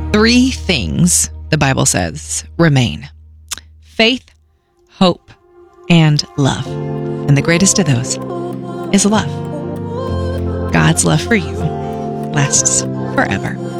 Three things, the Bible says, remain: faith, hope, and love. And the greatest of those is love. God's love for you lasts forever.